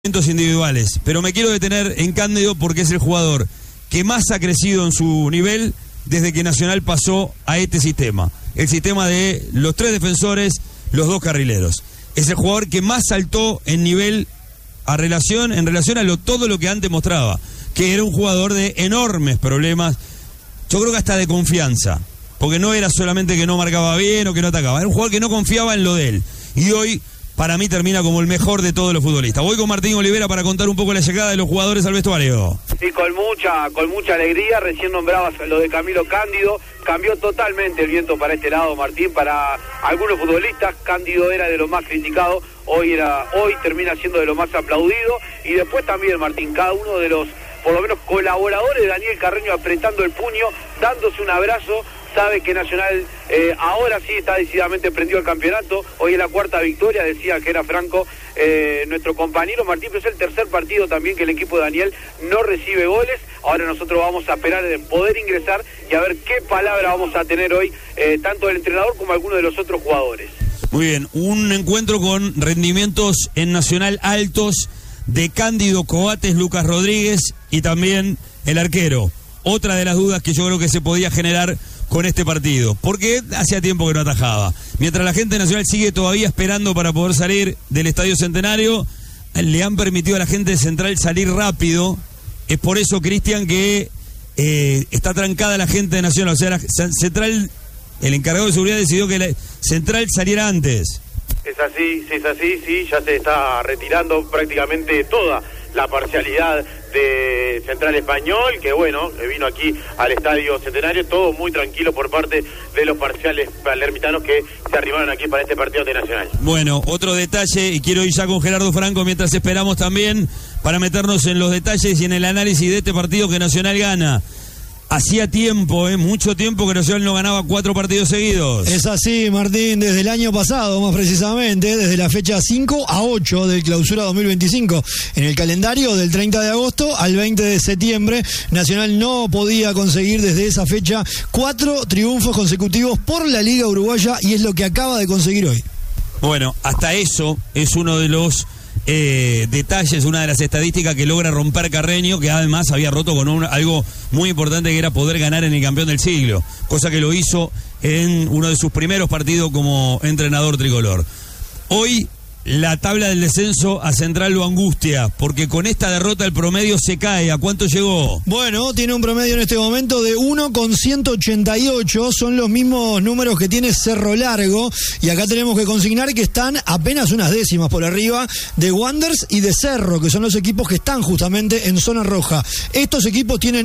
Individuales, pero me quiero detener en Cándido porque es el jugador que más ha crecido en su nivel desde que Nacional pasó a este sistema, el sistema de los 3 defensores, los 2 carrileros. Es el jugador que más saltó en nivel en relación a todo lo que antes mostraba, que era un jugador de enormes problemas, yo creo que hasta de confianza, porque no era solamente que no marcaba bien o que no atacaba, era un jugador que no confiaba en lo de él, y hoy para mí termina como el mejor de todos los futbolistas. Voy con Martín Olivera para contar un poco la llegada de los jugadores al vestuario. Sí, con mucha alegría. Recién nombrabas lo de Camilo Cándido. Cambió totalmente el viento para este lado, Martín. Para algunos futbolistas, Cándido era de lo más criticado. Hoy termina siendo de lo más aplaudido. Y después también, Martín, cada uno de los, por lo menos, colaboradores de Daniel Carreño apretando el puño, dándose un abrazo. Sabe que Nacional ahora sí está decididamente prendido el campeonato. Hoy es la 4ª victoria, decía que era Franco, nuestro compañero Martín, pero es el tercer partido también que el equipo de Daniel no recibe goles. Ahora nosotros vamos a esperar de poder ingresar y a ver qué palabra vamos a tener hoy, tanto del entrenador como algunos de los otros jugadores. Muy bien, un encuentro con rendimientos en Nacional altos de Cándido, Coates, Lucas Rodríguez y también el arquero. Otra de las dudas que yo creo que se podía generar con este partido, porque hacía tiempo que no atajaba. Mientras la gente Nacional sigue todavía esperando para poder salir del Estadio Centenario, le han permitido a la gente de Central salir rápido. Es por eso, Cristian, que está trancada la gente de Nacional. O sea, Central, el encargado de seguridad decidió que la Central saliera antes. Es así, sí, ya se está retirando prácticamente toda la parcialidad de Central Español, que bueno, vino aquí al Estadio Centenario, todo muy tranquilo por parte de los parciales palermitanos que se arribaron aquí para este partido de Nacional. Bueno, otro detalle, y quiero ir ya con Gerardo Franco mientras esperamos también para meternos en los detalles y en el análisis de este partido que Nacional gana. Hacía tiempo, mucho tiempo que Nacional no ganaba 4 partidos seguidos. Es así, Martín, desde el año pasado, más precisamente, desde la fecha 5 a 8 del Clausura 2025. En el calendario del 30 de agosto al 20 de septiembre, Nacional no podía conseguir desde esa fecha 4 triunfos consecutivos por la Liga Uruguaya y es lo que acaba de conseguir hoy. Bueno, hasta eso es uno de los detalles, una de las estadísticas que logra romper Carreño, que además había roto con algo muy importante que era poder ganar en el campeón del siglo, cosa que lo hizo en uno de sus primeros partidos como entrenador tricolor. Hoy la tabla del descenso a Central lo angustia, porque con esta derrota el promedio se cae. ¿A cuánto llegó? Bueno, tiene un promedio en este momento de 1,188, son los mismos números que tiene Cerro Largo, y acá tenemos que consignar que están apenas unas décimas por arriba de Wanderers y de Cerro, que son los equipos que están justamente en zona roja. Estos equipos tienen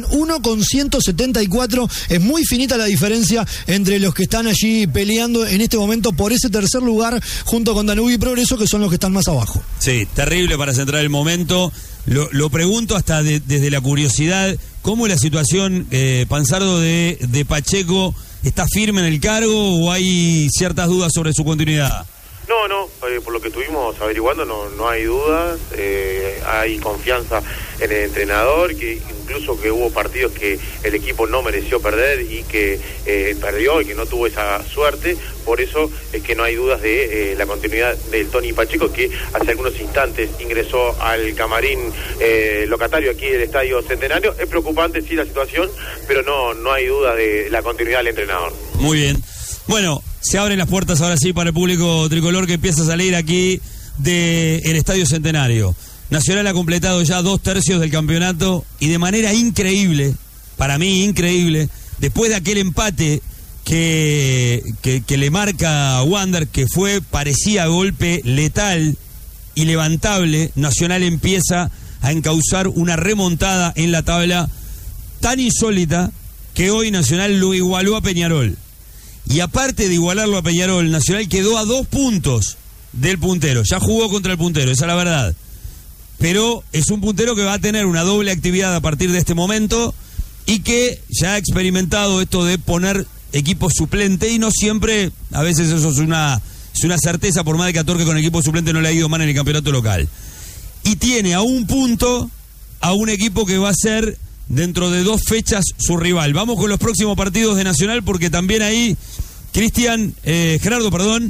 1,174, es muy finita la diferencia entre los que están allí peleando en este momento por ese tercer lugar junto con Danubio y Progreso, que son los que están más abajo. Sí, terrible para Central el momento. Lo pregunto hasta desde la curiosidad, ¿cómo es la situación, Panzardo, de Pacheco? ¿Está firme en el cargo o hay ciertas dudas sobre su continuidad? No, por lo que estuvimos averiguando no hay dudas, hay confianza en el entrenador, que incluso que hubo partidos que el equipo no mereció perder y que perdió y que no tuvo esa suerte. Por eso es que no hay dudas de la continuidad del Tony Pacheco, que hace algunos instantes ingresó al camarín locatario aquí del Estadio Centenario. Es preocupante sí la situación, pero no hay duda de la continuidad del entrenador. Muy bien. Bueno, se abren las puertas ahora sí para el público tricolor que empieza a salir aquí del Estadio Centenario. Nacional ha completado ya 2/3 del campeonato y de manera increíble, para mí increíble, después de aquel empate que le marca a Wander, que parecía golpe letal y levantable, Nacional empieza a encauzar una remontada en la tabla tan insólita que hoy Nacional lo igualó a Peñarol. Y aparte de igualarlo a Peñarol, Nacional quedó a 2 puntos del puntero. Ya jugó contra el puntero, esa es la verdad. Pero es un puntero que va a tener una doble actividad a partir de este momento y que ya ha experimentado esto de poner equipo suplente y no siempre, a veces eso es una certeza, por más de que a Torque con equipo suplente no le ha ido mal en el campeonato local. Y tiene a 1 punto a un equipo que va a ser dentro de 2 fechas su rival. Vamos con los próximos partidos de Nacional porque también ahí, Gerardo,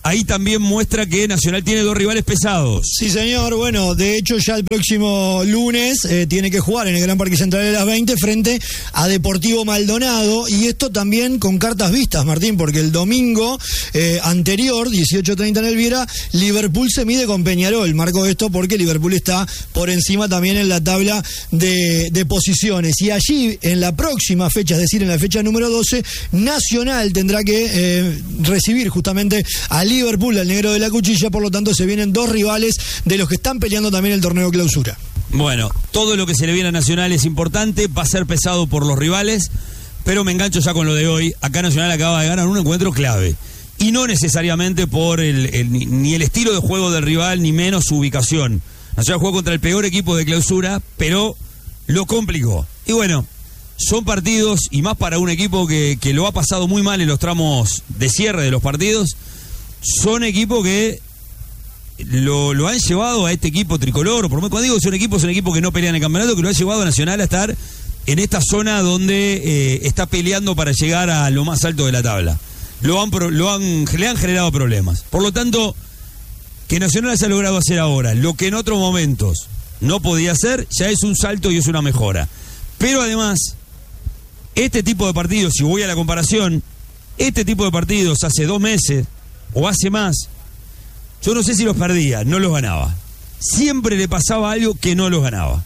ahí también muestra que Nacional tiene 2 rivales pesados. Sí, señor. Bueno, de hecho ya el próximo lunes tiene que jugar en el Gran Parque Central de las 20 frente a Deportivo Maldonado, y esto también con cartas vistas, Martín, porque el domingo anterior, 18:30 en el Viera, Liverpool se mide con Peñarol. Marco esto porque Liverpool está por encima también en la tabla de posiciones, y allí en la próxima fecha, es decir, en la fecha número 12, Nacional tendrá que recibir justamente a Liverpool, al negro de la cuchilla. Por lo tanto, se vienen 2 rivales de los que están peleando también el torneo clausura. Bueno, todo lo que se le viene a Nacional es importante, va a ser pesado por los rivales, pero me engancho ya con lo de hoy. Acá Nacional acaba de ganar un encuentro clave, y no necesariamente por ni el estilo de juego del rival, ni menos su ubicación. Nacional jugó contra el peor equipo de clausura, pero lo complicó. Y bueno, son partidos, y más para un equipo que lo ha pasado muy mal en los tramos de cierre de los partidos. Son equipos que lo han llevado a este equipo tricolor. Cuando digo son equipos que no pelean el campeonato, que lo ha llevado a Nacional a estar en esta zona donde está peleando para llegar a lo más alto de la tabla. Le han generado problemas. Por lo tanto, que Nacional haya logrado hacer ahora lo que en otros momentos no podía hacer, ya es un salto y es una mejora. Pero además, este tipo de partidos, si voy a la comparación, este tipo de partidos hace 2 meses o hace más, yo no sé si los perdía, no los ganaba. Siempre le pasaba algo que no los ganaba.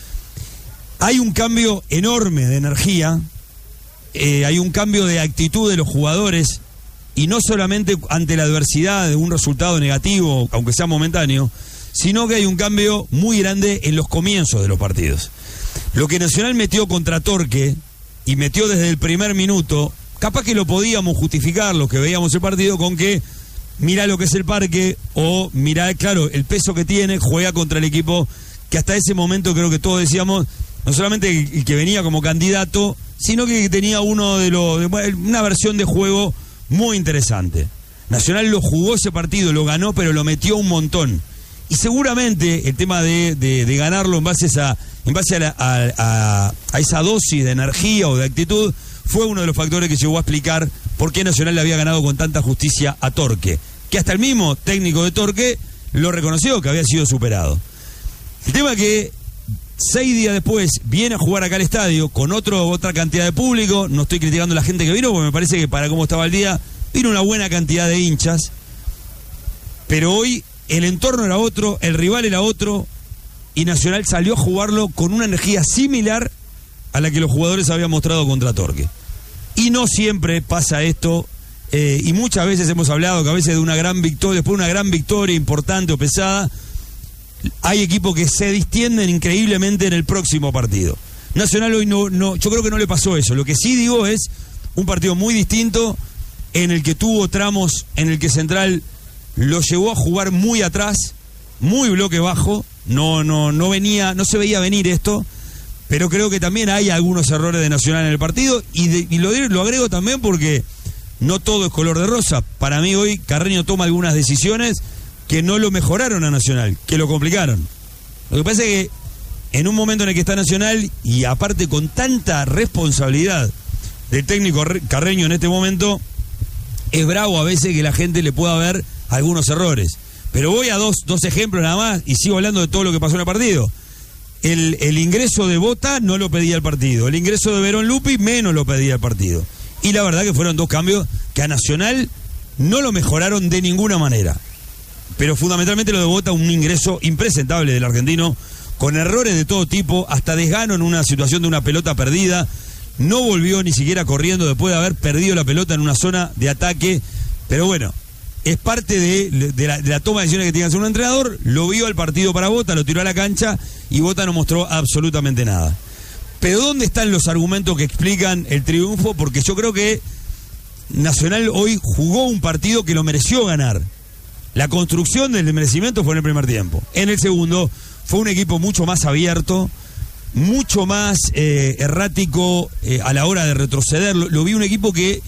Hay un cambio enorme de energía, hay un cambio de actitud de los jugadores, y no solamente ante la adversidad de un resultado negativo, aunque sea momentáneo, sino que hay un cambio muy grande en los comienzos de los partidos. Lo que Nacional metió contra Torque, y metió desde el primer minuto, capaz que lo podíamos justificar, los que veíamos el partido, con que mirá lo que es el Parque, o mirá, claro, el peso que tiene, juega contra el equipo que hasta ese momento creo que todos decíamos, no solamente el que venía como candidato, sino que tenía una versión de juego muy interesante. Nacional lo jugó ese partido, lo ganó, pero lo metió un montón. Y seguramente el tema de ganarlo en base a esa dosis de energía o de actitud fue uno de los factores que llegó a explicar por qué Nacional le había ganado con tanta justicia a Torque, que hasta el mismo técnico de Torque lo reconoció, que había sido superado. El tema que 6 días después viene a jugar acá al estadio con otra cantidad de público. No estoy criticando a la gente que vino, porque me parece que para cómo estaba el día vino una buena cantidad de hinchas, pero hoy el entorno era otro, el rival era otro, y Nacional salió a jugarlo con una energía similar a la que los jugadores habían mostrado contra Torque. Y no siempre pasa esto, y muchas veces hemos hablado que a veces de una gran victoria, después de una gran victoria importante o pesada, hay equipos que se distienden increíblemente en el próximo partido. Nacional hoy no, yo creo que no le pasó eso. Lo que sí digo es un partido muy distinto, en el que tuvo tramos en el que Central lo llevó a jugar muy atrás, muy bloque bajo, no se veía venir esto, pero creo que también hay algunos errores de Nacional en el partido, y lo agrego también porque no todo es color de rosa. Para mí hoy Carreño toma algunas decisiones que no lo mejoraron a Nacional, que lo complicaron. Lo que pasa es que en un momento en el que está Nacional, y aparte con tanta responsabilidad del técnico Carreño en este momento, es bravo a veces que la gente le pueda ver algunos errores. Pero voy a dos ejemplos nada más, y sigo hablando de todo lo que pasó en el partido. El ingreso de Bota no lo pedía el partido, el ingreso de Verón Lupi menos lo pedía el partido. Y la verdad que fueron 2 cambios que a Nacional no lo mejoraron de ninguna manera. Pero fundamentalmente lo de Bota, un ingreso impresentable del argentino, con errores de todo tipo, hasta desgano en una situación de una pelota perdida. No volvió ni siquiera corriendo después de haber perdido la pelota en una zona de ataque. Pero bueno, es parte de la toma de decisiones que tiene que hacer un entrenador. Lo vio al partido para Bota, lo tiró a la cancha, y Bota no mostró absolutamente nada. Pero ¿dónde están los argumentos que explican el triunfo? Porque yo creo que Nacional hoy jugó un partido que lo mereció ganar. La construcción del merecimiento fue en el primer tiempo. En el segundo fue un equipo mucho más abierto, mucho más errático a la hora de retroceder. Lo vi un equipo que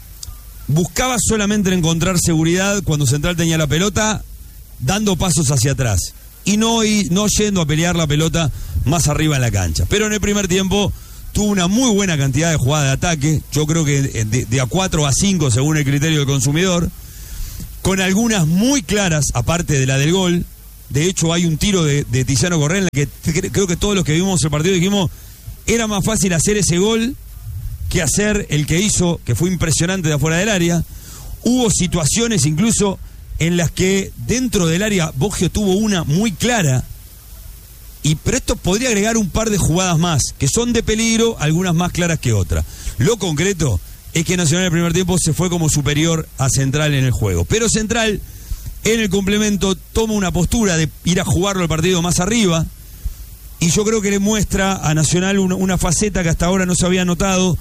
buscaba solamente encontrar seguridad cuando Central tenía la pelota, dando pasos hacia atrás, y no yendo a pelear la pelota más arriba en la cancha. Pero en el primer tiempo tuvo una muy buena cantidad de jugadas de ataque, yo creo que de a 4 a 5 según el criterio del consumidor, con algunas muy claras, aparte de la del gol. De hecho, hay un tiro de Tiziano Correa en la que creo que todos los que vimos el partido dijimos, era más fácil hacer ese gol que hacer el que hizo, que fue impresionante de afuera del área. Hubo situaciones incluso en las que dentro del área Boggio tuvo una muy clara, pero esto podría agregar un par de jugadas más, que son de peligro, algunas más claras que otras. Lo concreto es que Nacional en el primer tiempo se fue como superior a Central en el juego, pero Central en el complemento toma una postura de ir a jugarlo el partido más arriba, y yo creo que le muestra a Nacional una faceta que hasta ahora no se había notado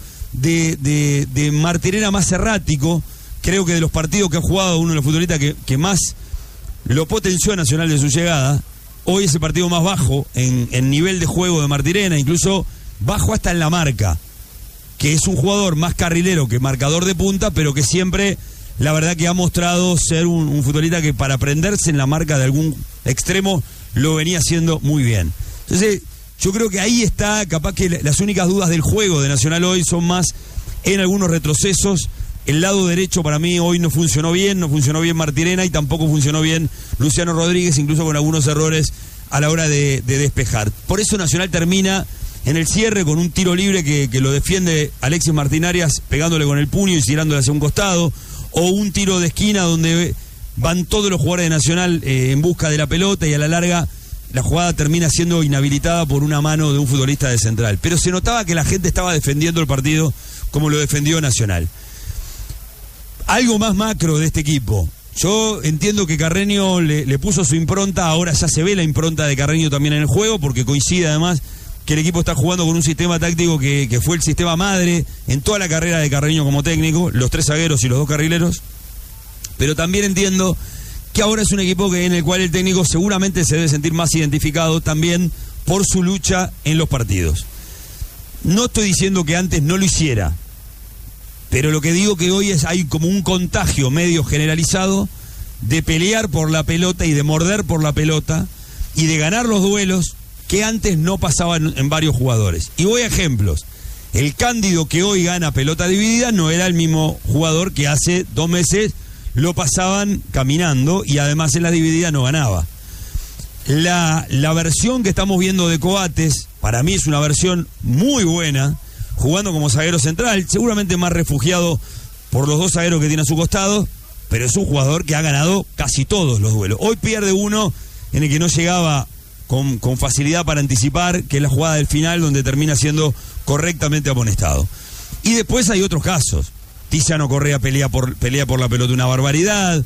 de Martirena más errático. Creo que de los partidos que ha jugado uno de los futbolistas que más lo potenció a Nacional de su llegada, hoy es el partido más bajo en nivel de juego de Martirena, incluso bajo hasta en la marca, que es un jugador más carrilero que marcador de punta, pero que siempre, la verdad que ha mostrado ser un futbolista que para prenderse en la marca de algún extremo lo venía haciendo muy bien. Entonces, yo creo que ahí está, capaz que las únicas dudas del juego de Nacional hoy son más en algunos retrocesos. El lado derecho para mí hoy no funcionó bien Martirena y tampoco funcionó bien Luciano Rodríguez, incluso con algunos errores a la hora de despejar. Por eso Nacional termina en el cierre con un tiro libre que lo defiende Alexis Martín Arias pegándole con el puño y tirándole hacia un costado, o un tiro de esquina donde van todos los jugadores de Nacional en busca de la pelota y a la larga la jugada termina siendo inhabilitada por una mano de un futbolista de Central. Pero se notaba que la gente estaba defendiendo el partido como lo defendió Nacional. Algo más macro de este equipo. Yo entiendo que Carreño le puso su impronta, ahora ya se ve la impronta de Carreño también en el juego, porque coincide además que el equipo está jugando con un sistema táctico que fue el sistema madre en toda la carrera de Carreño como técnico, los 3 zagueros y los 2 carrileros. Pero también entiendo que ahora es un equipo en el cual el técnico seguramente se debe sentir más identificado también por su lucha en los partidos. No estoy diciendo que antes no lo hiciera, pero lo que digo que hoy hay como un contagio medio generalizado de pelear por la pelota y de morder por la pelota y de ganar los duelos que antes no pasaban en varios jugadores. Y voy a ejemplos. El Cándido que hoy gana pelota dividida no era el mismo jugador que hace 2 meses lo pasaban caminando y además en la dividida no ganaba. La versión que estamos viendo de Coates, para mí es una versión muy buena, jugando como zaguero central, seguramente más refugiado por los 2 zagueros que tiene a su costado, pero es un jugador que ha ganado casi todos los duelos. Hoy pierde uno en el que no llegaba con facilidad para anticipar, que es la jugada del final, donde termina siendo correctamente amonestado. Y después hay otros casos. Tiziano Correa pelea por la pelota una barbaridad.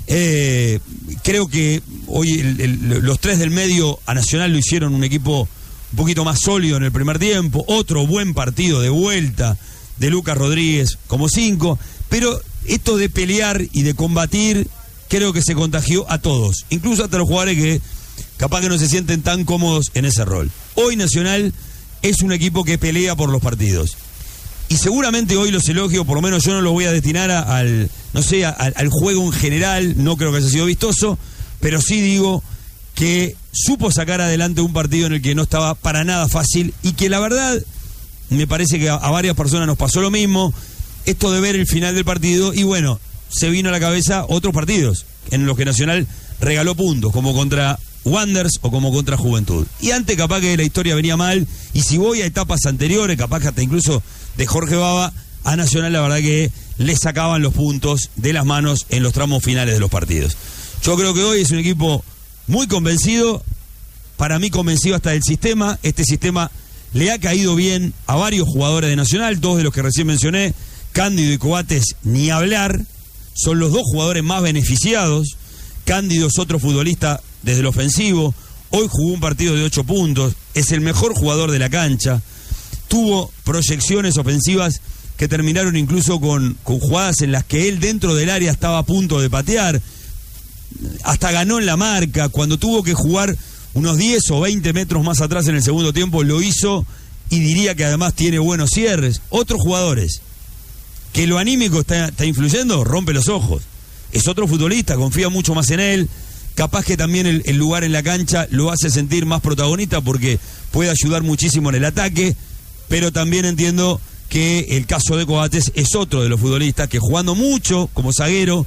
Creo que hoy los 3 del medio a Nacional lo hicieron un equipo un poquito más sólido en el primer tiempo. Otro buen partido de vuelta de Lucas Rodríguez como 5. Pero esto de pelear y de combatir creo que se contagió a todos, incluso hasta los jugadores que capaz que no se sienten tan cómodos en ese rol. Hoy Nacional es un equipo que pelea por los partidos. Y seguramente hoy los elogios, por lo menos yo no los voy a destinar al juego en general, no creo que haya sido vistoso, pero sí digo que supo sacar adelante un partido en el que no estaba para nada fácil y que la verdad me parece que a varias personas nos pasó lo mismo, esto de ver el final del partido y bueno, se vino a la cabeza otros partidos en los que Nacional regaló puntos, como contra Wanderers o como contra Juventud. Y antes capaz que la historia venía mal, y si voy a etapas anteriores, capaz que hasta incluso de Jorge Baba, a Nacional la verdad que le sacaban los puntos de las manos en los tramos finales de los partidos. Yo creo que hoy es un equipo muy convencido, para mí convencido hasta del sistema. Este sistema le ha caído bien a varios jugadores de Nacional, 2 de los que recién mencioné, Cándido y Coates, ni hablar, son los 2 jugadores más beneficiados. Cándido es otro futbolista desde el ofensivo, hoy jugó un partido de 8 puntos, es el mejor jugador de la cancha, tuvo proyecciones ofensivas que terminaron incluso con jugadas en las que él dentro del área estaba a punto de patear, hasta ganó en la marca, cuando tuvo que jugar unos 10 o 20 metros más atrás en el segundo tiempo, lo hizo y diría que además tiene buenos cierres. Otros jugadores, que lo anímico está influyendo, rompe los ojos. Es otro futbolista, confía mucho más en él, capaz que también el lugar en la cancha lo hace sentir más protagonista porque puede ayudar muchísimo en el ataque, pero también entiendo que el caso de Coates es otro de los futbolistas que jugando mucho como zaguero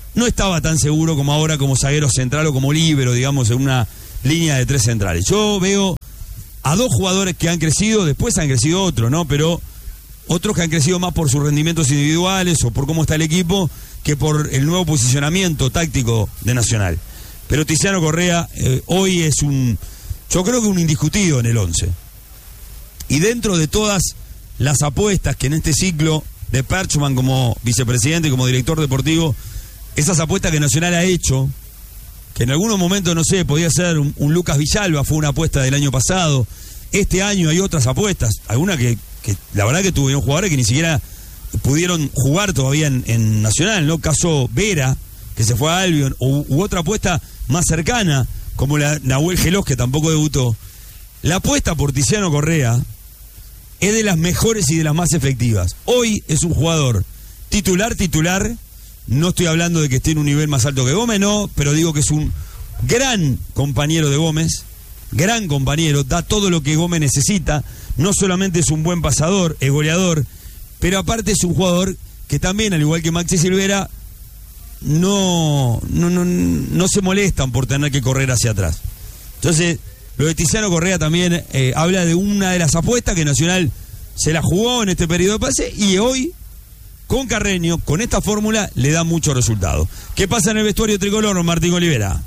no estaba tan seguro como ahora como zaguero central o como líbero, digamos, en una línea de 3 centrales. Yo veo a 2 jugadores que han crecido, después han crecido otros, ¿no? Pero otros que han crecido más por sus rendimientos individuales o por cómo está el equipo que por el nuevo posicionamiento táctico de Nacional. Pero Tiziano Correa hoy es yo creo que un indiscutido en el 11. Y dentro de todas las apuestas que en este ciclo de Perchman como vicepresidente y como director deportivo, esas apuestas que Nacional ha hecho, que en algunos momentos, no sé, podía ser un Lucas Villalba, fue una apuesta del año pasado. Este año hay otras apuestas, algunas que la verdad que tuvieron jugadores que ni siquiera pudieron jugar todavía en Nacional, ¿no? Caso Vera, que se fue a Albion, u otra apuesta más cercana, como la Nahuel Gelós, que tampoco debutó. La apuesta por Tiziano Correa es de las mejores y de las más efectivas. Hoy es un jugador titular, no estoy hablando de que esté en un nivel más alto que Gómez, no, pero digo que es un gran compañero de Gómez, gran compañero, da todo lo que Gómez necesita, no solamente es un buen pasador, es goleador, pero aparte es un jugador que también, al igual que Maxi Silvera, no se molestan por tener que correr hacia atrás. Entonces, lo de Tiziano Correa también habla de una de las apuestas que Nacional se la jugó en este periodo de pase y hoy, con Carreño, con esta fórmula, le da mucho resultado. ¿Qué pasa en el vestuario tricolor, Martín Olivera?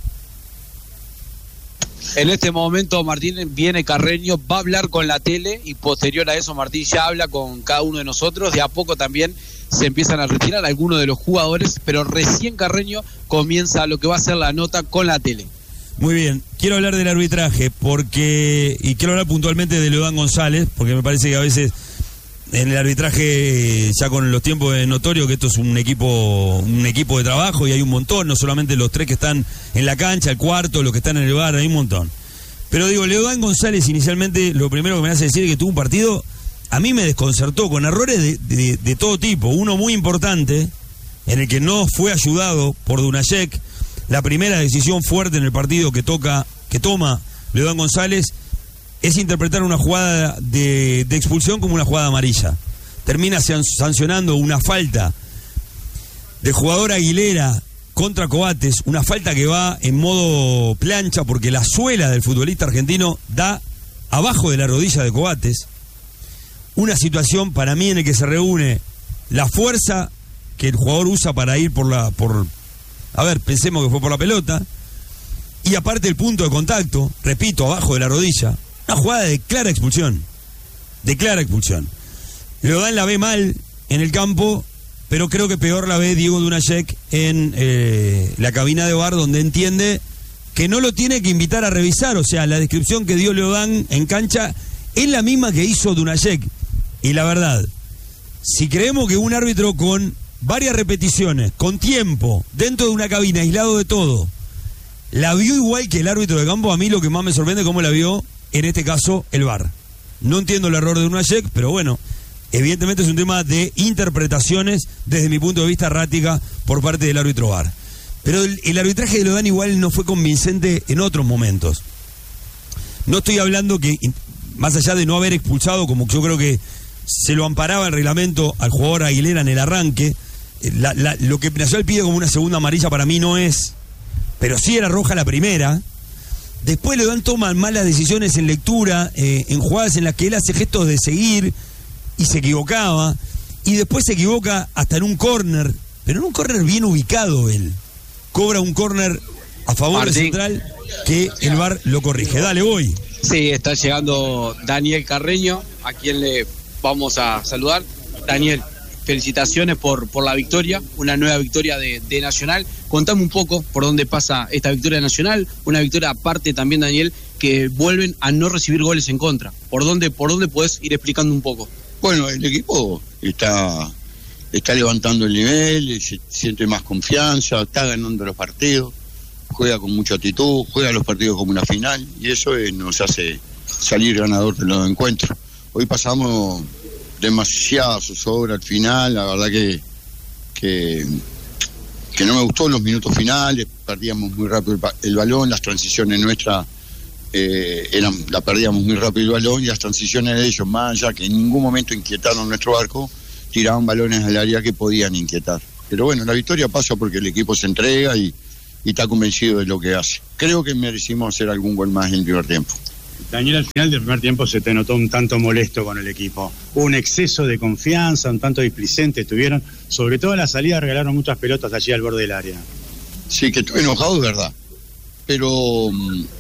En este momento Martín viene Carreño, va a hablar con la tele y posterior a eso Martín ya habla con cada uno de nosotros. De a poco también se empiezan a retirar algunos de los jugadores, pero recién Carreño comienza lo que va a ser la nota con la tele. Muy bien, quiero hablar del arbitraje y quiero hablar puntualmente de Leodán González, porque me parece que a veces en el arbitraje, ya con los tiempos es notorio que esto es un equipo de trabajo y hay un montón, no solamente los 3 que están en la cancha, el cuarto, los que están en el bar, hay un montón. Pero digo, Leodán González inicialmente, lo primero que me hace decir es que tuvo un partido, a mí me desconcertó, con errores de todo tipo. Uno muy importante, en el que no fue ayudado por Dunajec, la primera decisión fuerte en el partido que toma Leodán González, es interpretar una jugada de expulsión como una jugada amarilla. Termina sancionando una falta de jugador Aguilera contra Coates, una falta que va en modo plancha porque la suela del futbolista argentino da abajo de la rodilla de Coates. Una situación para mí en la que se reúne la fuerza que el jugador usa para ir pensemos que fue por la pelota, y aparte el punto de contacto, repito, abajo de la rodilla. Una jugada de clara expulsión. Leodán la ve mal en el campo, pero creo que peor la ve Diego Dunajec en la cabina de VAR, donde entiende que no lo tiene que invitar a revisar. O sea, la descripción que dio Leodán en cancha es la misma que hizo Dunajec. Y la verdad, si creemos que un árbitro con varias repeticiones, con tiempo, dentro de una cabina, aislado de todo, la vio igual que el árbitro de campo, a mí lo que más me sorprende es cómo la vio en este caso el VAR. No entiendo el error de Dunajec, pero bueno, evidentemente es un tema de interpretaciones desde mi punto de vista errática por parte del árbitro VAR. Pero el arbitraje de Leodán igual no fue convincente en otros momentos. No estoy hablando que, más allá de no haber expulsado, como yo creo que se lo amparaba el reglamento al jugador Aguilera en el arranque, lo que Nacional pide como una segunda amarilla para mí no es, pero sí era roja la primera. Después Leodán toma malas decisiones en lectura, en jugadas en las que él hace gestos de seguir y se equivocaba, y después se equivoca hasta en un córner, pero en un córner bien ubicado él. Cobra un córner a favor de Central que el VAR lo corrige. Dale, voy. Sí, está llegando Daniel Carreño, a quien le vamos a saludar. Daniel, felicitaciones por la victoria, una nueva victoria de Nacional. Contame un poco por dónde pasa esta victoria Nacional, una victoria aparte también, Daniel, que vuelven a no recibir goles en contra. ¿Por dónde podés ir explicando un poco? Bueno, el equipo está levantando el nivel, se siente más confianza, está ganando los partidos, juega con mucha actitud, juega los partidos como una final, y eso nos hace salir ganador de los encuentros. Hoy pasamos demasiada zozobra al final, la verdad que no me gustó los minutos finales, perdíamos muy rápido el balón, las transiciones nuestras la perdíamos muy rápido el balón, y las transiciones de ellos, más allá que en ningún momento inquietaron nuestro arco, tiraban balones al área que podían inquietar. Pero bueno, la victoria pasa porque el equipo se entrega y está convencido de lo que hace. Creo que merecimos hacer algún gol más en el primer tiempo. Daniel, al final del primer tiempo se te notó un tanto molesto con el equipo. Hubo un exceso de confianza, un tanto displicente estuvieron. Sobre todo en la salida regalaron muchas pelotas allí al borde del área. Sí, que estoy enojado, es verdad. Pero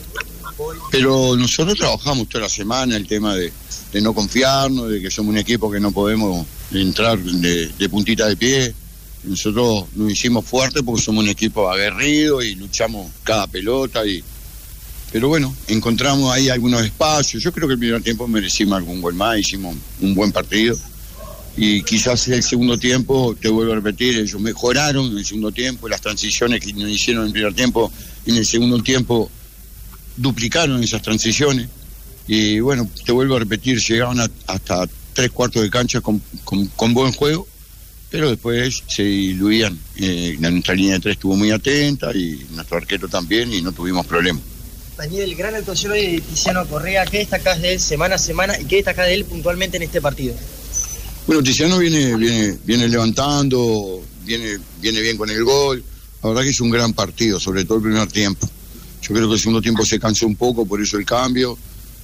nosotros trabajamos toda la semana el tema de no confiarnos, de que somos un equipo que no podemos entrar de puntita de pie. Nosotros nos hicimos fuertes porque somos un equipo aguerrido y luchamos cada pelota. Pero bueno, encontramos ahí algunos espacios. Yo creo que el primer tiempo merecimos algún gol más, hicimos un buen partido. Y quizás el segundo tiempo, te vuelvo a repetir, ellos mejoraron en el segundo tiempo. Las transiciones que nos hicieron en el primer tiempo, en el segundo tiempo duplicaron esas transiciones. Y bueno, te vuelvo a repetir, llegaron hasta 3/4 de cancha con buen juego. Pero después se diluían. Nuestra línea de 3 estuvo muy atenta y nuestro arquero también y no tuvimos problemas. Daniel, gran actuación hoy de Tiziano Correa. ¿Qué destacás de él semana a semana y qué destacás de él puntualmente en este partido? Bueno, Tiziano viene levantando, viene bien con el gol. La verdad que es un gran partido, sobre todo el primer tiempo. Yo creo que el segundo tiempo se cansó un poco, por eso el cambio.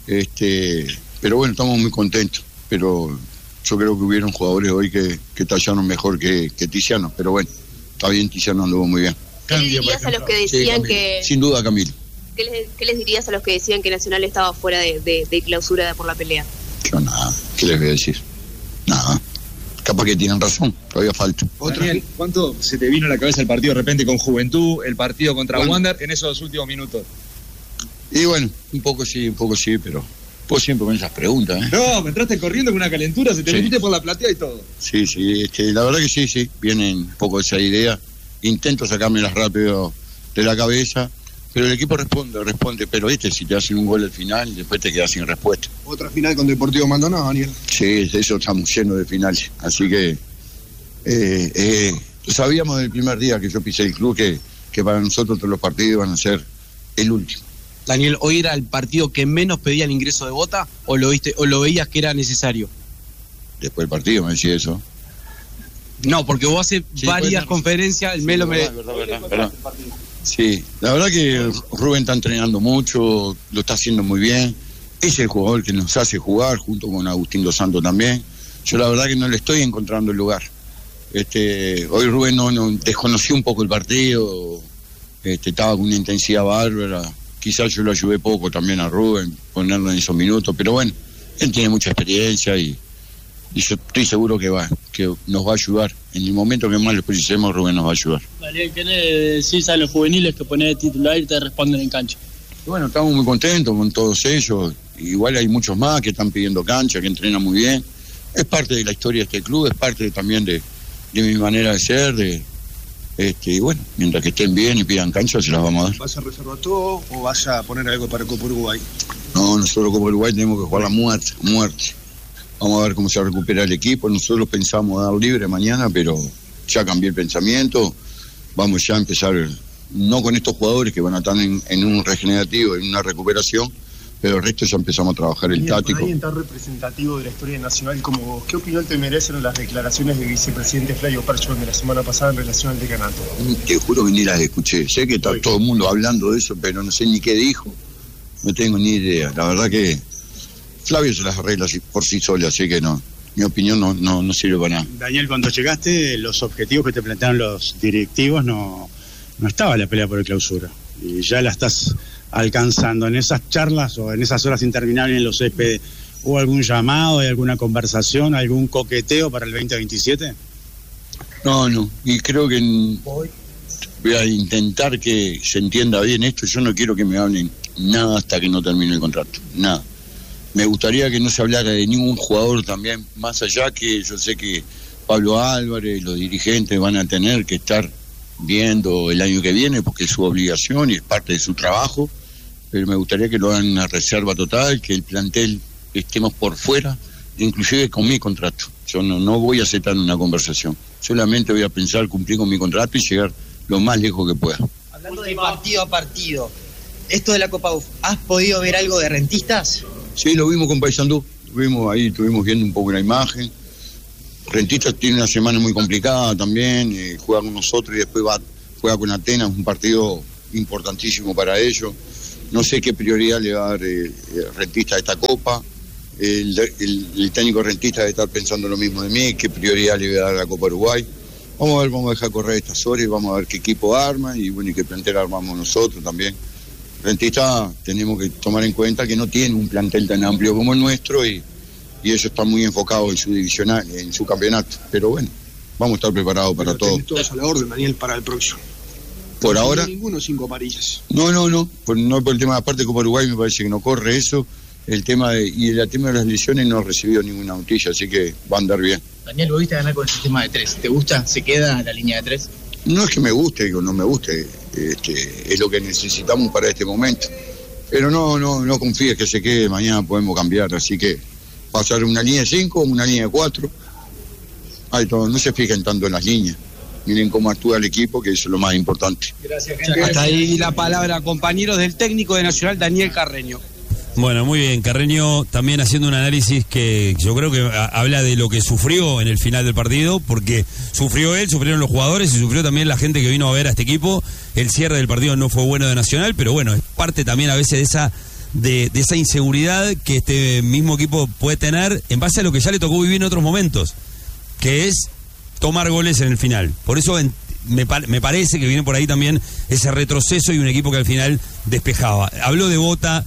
Pero bueno, estamos muy contentos. Pero yo creo que hubieron jugadores hoy que tallaron mejor que Tiziano, pero bueno, está bien, Tiziano anduvo muy bien. ¿Qué le dirías a los que decían que... Sin duda, Camilo. ¿Qué les dirías a los que decían que Nacional estaba fuera de clausura por la pelea? Yo nada, ¿qué les voy a decir? Nada. Capaz que tienen razón, todavía falta. Daniel, ¿cuánto se te vino a la cabeza el partido de repente con Juventud, el partido contra Wander en esos últimos minutos? Y bueno, un poco sí, pero... Vos siempre con esas preguntas, ¿eh? No, me entraste corriendo con una calentura, se te metiste por la platea y todo. Sí, la verdad que sí, viene un poco esa idea. Intento sacármelas rápido de la cabeza, pero el equipo responde, pero si te hacen un gol al final, después te quedas sin respuesta. Otra final con Deportivo Maldonado, Daniel. Sí, de eso estamos llenos de finales, así que sabíamos del primer día que yo pisé el club que para nosotros todos los partidos van a ser el último. Daniel, ¿hoy era el partido que menos pedía el ingreso de Bota o lo veías que era necesario? Después del partido me decía eso. No, porque vos hace varias conferencias, el Melo me... Verdad. Sí, la verdad que Rubén está entrenando mucho, lo está haciendo muy bien. Es el jugador que nos hace jugar, junto con Agustín Dos Santos también. Yo la verdad que no le estoy encontrando el lugar. Hoy Rubén no desconoció un poco el partido, estaba con una intensidad bárbara. Quizás yo lo ayudé poco también a Rubén, ponerlo en esos minutos, pero bueno, él tiene mucha experiencia y yo estoy seguro que nos va a ayudar. En el momento que más lo precisemos, Rubén nos va a ayudar. Daniel, ¿qué le decís a los juveniles que ponés de titular y te responden en cancha? Y bueno, estamos muy contentos con todos ellos. Igual hay muchos más que están pidiendo cancha, que entrenan muy bien. Es parte de la historia de este club, es parte también de mi manera de ser, y bueno, mientras que estén bien y pidan cancha, se las vamos a dar. ¿Vas a reservar todo o vas a poner algo para Copa Uruguay? No, nosotros como Uruguay tenemos que jugar la muerte. Vamos a ver cómo se recupera el equipo. Nosotros pensamos dar libre mañana, pero ya cambié el pensamiento. Vamos ya a empezar, no con estos jugadores que van a estar en un regenerativo, en una recuperación, pero el resto ya empezamos a trabajar el táctico. Alguien tan representativo de la historia nacional como vos, ¿qué opinión te merecen las declaraciones del vicepresidente Flavio Perchón de la semana pasada en relación al decanato? Te juro que ni las escuché. Sé que está todo el mundo hablando de eso, pero no sé ni qué dijo. No tengo ni idea. La verdad que Flavio se las arregla por sí solo, así que no. Mi opinión no sirve para nada. Daniel, cuando llegaste, los objetivos que te plantearon los directivos no estaba la pelea por el clausura. Y ya la estás alcanzando. En esas charlas o en esas horas interminables en los céspedes, ¿hubo algún llamado, hay alguna conversación, algún coqueteo para el 2027? No, y creo que voy a intentar que se entienda bien esto. Yo no quiero que me hablen nada hasta que no termine el contrato, nada. Me gustaría que no se hablara de ningún jugador también, más allá que yo sé que Pablo Álvarez, los dirigentes van a tener que estar viendo el año que viene porque es su obligación y es parte de su trabajo, pero me gustaría que lo hagan una reserva total, que el plantel estemos por fuera, inclusive con mi contrato. Yo no voy a aceptar una conversación, solamente voy a pensar cumplir con mi contrato y llegar lo más lejos que pueda. Hablando de partido a partido, esto de la Copa UF, ¿has podido ver algo de Rentistas? Sí, lo vimos con Paysandú, estuvimos viendo un poco la imagen. Rentistas tiene una semana muy complicada también, juega con nosotros y después juega con Atenas, un partido importantísimo para ellos. No sé qué prioridad le va a dar Rentista a esta Copa. El técnico Rentista debe estar pensando lo mismo de mí, qué prioridad le voy a dar a la Copa Uruguay. Vamos a ver, vamos a dejar correr estas horas y vamos a ver qué equipo arma y bueno, y qué plantel armamos nosotros también. Rentista tenemos que tomar en cuenta que no tiene un plantel tan amplio como el nuestro y ellos están muy enfocados en su divisional, en su campeonato. Pero bueno, vamos a estar preparados para todo. Todos a la orden, Daniel, para el próximo. Por no ahora. No ninguno 5 amarillas. No. No por el tema de aparte Copa Uruguay me parece que no corre eso. El tema de las lesiones no ha recibido ninguna noticia, así que va a andar bien. Daniel, volviste a ganar con el sistema de 3. ¿Te gusta? ¿Se queda la línea de 3? No es que me guste o no me guste, es lo que necesitamos para este momento. Pero no confíes que se quede, mañana podemos cambiar, así que pasar una línea de 5 o una línea de 4. No se fijen tanto en las líneas. Miren cómo actúa el equipo, que eso es lo más importante. Gracias, gente. Hasta ahí la palabra, compañeros, del técnico de Nacional, Daniel Carreño. Bueno, muy bien. Carreño también haciendo un análisis que yo creo que habla de lo que sufrió en el final del partido, porque sufrió él, sufrieron los jugadores y sufrió también la gente que vino a ver a este equipo. El cierre del partido no fue bueno de Nacional, pero bueno, es parte también a veces de esa inseguridad que este mismo equipo puede tener en base a lo que ya le tocó vivir en otros momentos, que es tomar goles en el final. Por eso me parece que viene por ahí también ese retroceso y un equipo que al final despejaba. Habló de Bota,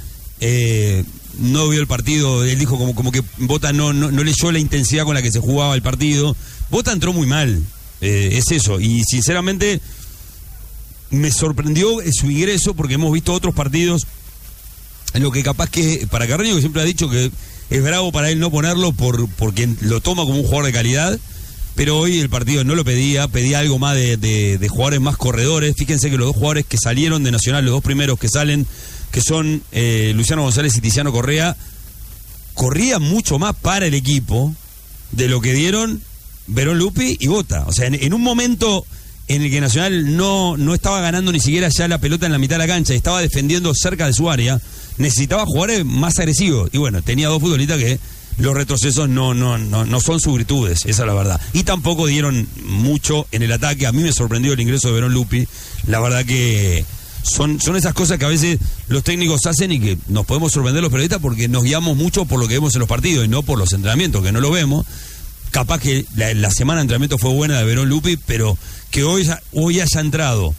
no vio el partido, él dijo como que Bota no leyó la intensidad con la que se jugaba el partido. Bota entró muy mal, es eso, y sinceramente me sorprendió su ingreso porque hemos visto otros partidos en lo que capaz que para Carreño, que siempre ha dicho que es bravo para él no ponerlo porque lo toma como un jugador de calidad, pero hoy el partido no lo pedía algo más de jugadores más corredores. Fíjense que los dos jugadores que salieron de Nacional, los dos primeros que salen, que son Luciano González y Tiziano Correa, corrían mucho más para el equipo de lo que dieron Verón Lupi y Bota. O sea, en un momento en el que Nacional no estaba ganando ni siquiera ya la pelota en la mitad de la cancha, estaba defendiendo cerca de su área, necesitaba jugadores más agresivos. Y bueno, tenía dos futbolistas que los retrocesos no son sus virtudes, esa es la verdad. Y tampoco dieron mucho en el ataque. A mí me sorprendió el ingreso de Verón Lupi. La verdad que son esas cosas que a veces los técnicos hacen y que nos podemos sorprender los periodistas porque nos guiamos mucho por lo que vemos en los partidos y no por los entrenamientos, que no lo vemos. Capaz que la semana de entrenamiento fue buena de Verón Lupi, pero que hoy haya entrado,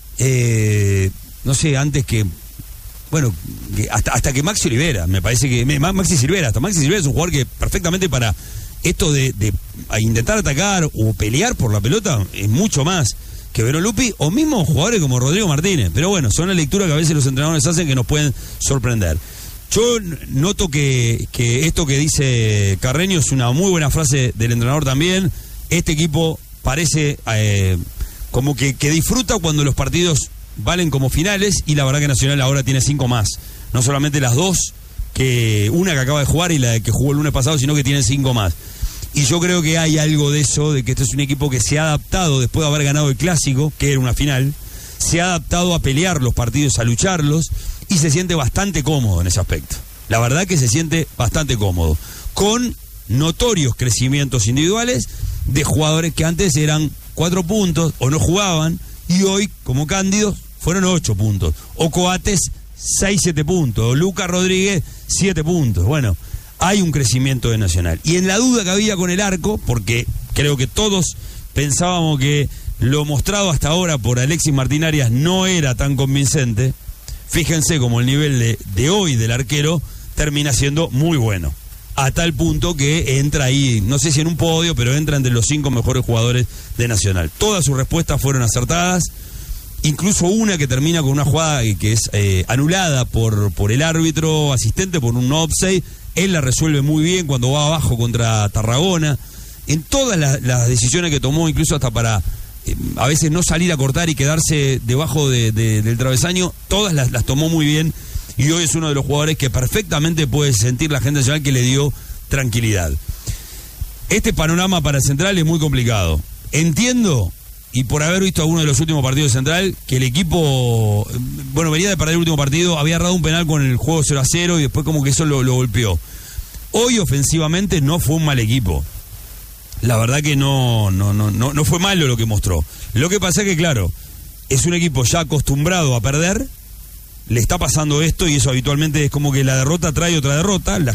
no sé, antes que, bueno, hasta que Maxi Olivera, me parece que Maxi Silvera es un jugador que perfectamente para esto de intentar atacar o pelear por la pelota es mucho más que Verón Lupi, o mismo jugadores como Rodrigo Martínez. Pero bueno, son la lectura que a veces los entrenadores hacen que nos pueden sorprender. Yo noto que esto que dice Carreño es una muy buena frase del entrenador también. Este equipo parece como que disfruta cuando los partidos valen como finales, y la verdad que Nacional ahora tiene 5 más. No solamente las dos, una que acaba de jugar y la que jugó el lunes pasado, sino que tiene 5 más. Y yo creo que hay algo de eso, de que este es un equipo que se ha adaptado después de haber ganado el Clásico, que era una final, se ha adaptado a pelear los partidos, a lucharlos, y se siente bastante cómodo en ese aspecto. La verdad que se siente bastante cómodo, con notorios crecimientos individuales de jugadores que antes eran 4 puntos o no jugaban, y hoy, como Cándido, fueron 8 puntos, o Coates 6-7 puntos, o Lucas Rodríguez 7 puntos. Bueno, hay un crecimiento de Nacional. Y en la duda que había con el arco, porque creo que todos pensábamos que lo mostrado hasta ahora por Alexis Martín Arias no era tan convincente, fíjense como el nivel de hoy del arquero termina siendo muy bueno, a tal punto que entra ahí, no sé si en un podio, pero entra entre los 5 mejores jugadores de Nacional. Todas sus respuestas fueron acertadas, incluso una que termina con una jugada que es anulada por el árbitro asistente por un offside. Él la resuelve muy bien cuando va abajo contra Tarragona. En todas las decisiones que tomó, incluso hasta para a veces no salir a cortar y quedarse debajo del travesaño, todas las tomó muy bien, y hoy es uno de los jugadores que perfectamente puede sentir la gente nacional que le dio tranquilidad. Este panorama para Central es muy complicado. Entiendo, y por haber visto alguno de los últimos partidos de Central, que el equipo, bueno, venía de perder el último partido, había errado un penal con el juego 0-0 y después como que eso lo golpeó. Hoy ofensivamente no fue un mal equipo. la verdad que no fue malo lo que mostró. Lo que pasa es que, claro, es un equipo ya acostumbrado a perder, le está pasando esto y eso habitualmente es como que la derrota trae otra derrota, la